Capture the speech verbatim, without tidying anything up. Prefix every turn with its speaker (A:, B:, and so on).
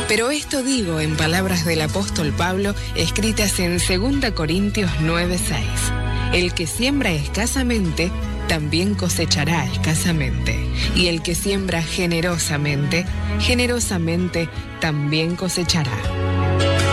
A: Pero esto digo en palabras del apóstol Pablo, escritas en segunda Corintios nueve seis. El que siembra escasamente, también cosechará escasamente. Y el que siembra generosamente, generosamente también cosechará.